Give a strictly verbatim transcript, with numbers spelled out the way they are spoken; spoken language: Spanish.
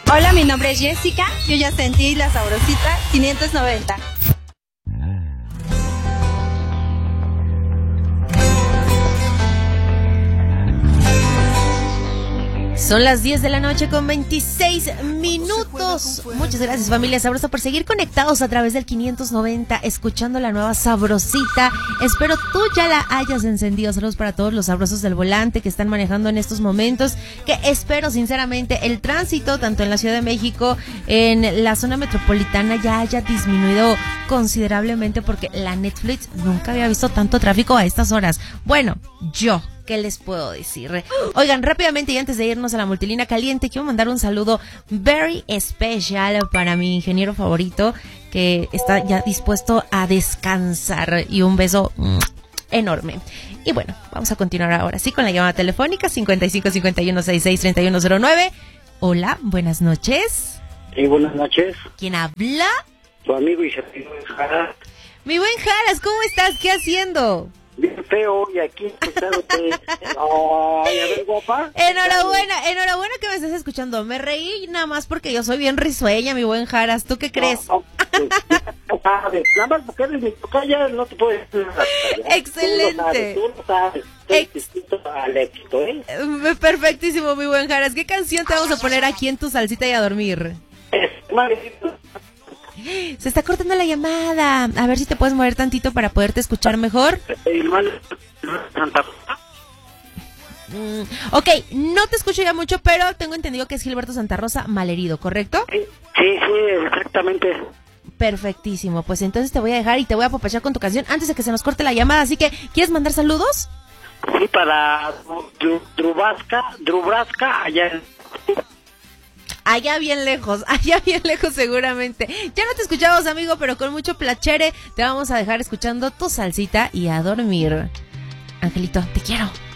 Hola, mi nombre es Jessica. Yo ya sentí la sabrosita quinientos noventa. Son las diez de la noche con veintiséis minutos. Muchas gracias, familia Sabrosa, por seguir conectados a través del quinientos noventa, escuchando la nueva Sabrosita. Espero tú ya la hayas encendido. Saludos para todos los sabrosos del volante que están manejando en estos momentos, que espero sinceramente el tránsito, tanto en la Ciudad de México, en la zona metropolitana, ya haya disminuido considerablemente, porque la Netflix nunca había visto tanto tráfico a estas horas. Bueno, yo... ¿qué les puedo decir? Oigan, rápidamente y antes de irnos a la multilínea caliente, quiero mandar un saludo very special para mi ingeniero favorito, que está ya dispuesto a descansar, y un beso enorme. Y bueno, vamos a continuar ahora sí con la llamada telefónica cincuenta y cinco cincuenta y uno sesenta y seis treinta y uno cero nueve. Hola, buenas noches. Sí, buenas noches. ¿Quién habla? Tu amigo y servidor Jaras. Mi buen Jaras, ¿cómo estás? ¿Qué haciendo? Bien feo, y aquí escuchándote. Ay, a ver, guapa. Enhorabuena, enhorabuena que me estés escuchando. Me reí nada más porque yo soy bien risueña, mi buen Jaras. ¿Tú qué crees? No, no, pues, sabes, nada más porque eres mi tocaya, no te puedo decir nada. Excelente. Tú lo sabes, tú lo sabes. Estoy Ex- distinto al éxito, ¿eh? Perfectísimo, mi buen Jaras. ¿Qué canción te vamos a poner aquí en tu salsita y a dormir? Es maldito. Se está cortando la llamada. A ver si te puedes mover tantito para poderte escuchar mejor. El mal Santa Rosa. Mm, ok, no te escucho ya mucho, pero tengo entendido que es Gilberto Santa Rosa, Malherido, ¿correcto? Sí, sí, sí, exactamente. Perfectísimo, pues entonces te voy a dejar y te voy a apapachar con tu canción antes de que se nos corte la llamada. Así que, ¿quieres mandar saludos? Sí, para Dru- Drubraska, Drubraska, allá en... Allá bien lejos, allá bien lejos seguramente. Ya no te escuchamos, amigo, pero con mucho placere te vamos a dejar escuchando tu salsita y a dormir. Angelito, te quiero.